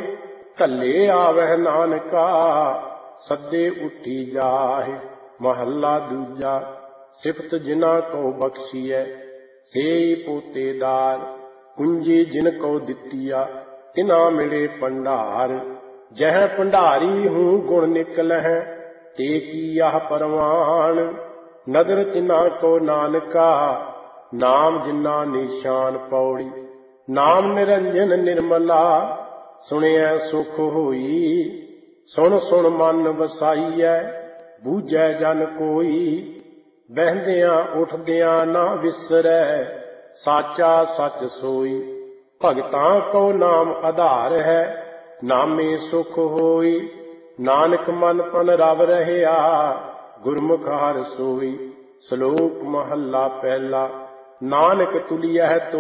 ਘੱਲੇ ਆਵਹਿ ਨਾਨਕਾ, ਸੱਦੇ ਉੱਠੀ ਜਾਹਿ। ਮਹੱਲਾ ਦੂਜਾ। ਸਿਫਤ ਜਿਨ੍ਹਾਂ ਕੋ ਬਖਸ਼ੀਐ, ਸੇਈ ਪੋਤੇਦਾਰ। ਕੁੰਜੀ ਜਿਨ ਕੋ ਦਿੱਤੀਆ, ਤਿਨਾ ਮਿਲੇ ਭੰਡਾਰ। ਜਹ ਭੰਡਾਰੀ ਹੂੰ ਗੁਣ ਨਿਕਲਹਿ, ਤੇ ਕੀ ਆਹ ਪਰਵਾਨ। ਨਦਰ ਤਿਨਾ ਕੋ ਨਾਨਕਾ, ਨਾਮ ਜਿਨਾ ਨਿਸ਼ਾਨ। ਪੌੜੀ। ਨਾਮ ਨਿਰੰਜਨ ਨਿਰਮਲਾ, ਸੁਣਿਐ ਸੁਖ ਹੋਈ। ਸੁਣ ਸੁਣ ਮਨ ਵਸਾਈਐ, ਬੂਝੈ ਜਨ ਕੋਈ। ਬਹਿੰਦਿਆਂ ਉੱਠਦਿਆਂ ਨਾ ਵਿਸਰੈ, ਸਾਚਾ ਸੱਚ ਸੋਈ। ਭਗਤਾਂ ਕੋ ਨਾਮ ਆਧਾਰ ਹੈ, ਨਾਮੇ ਸੁਖ ਹੋਈ। ਨਾਨਕ ਮਨ ਤਨ ਰਵ ਰਹਿਆ, ਗੁਰਮੁਖ ਹਰਿ ਸੋਈ। ਸ਼ਲੋਕ ਮਹੱਲਾ ਪਹਿਲਾ। ਨਾਨਕ ਤੁਲੀਐ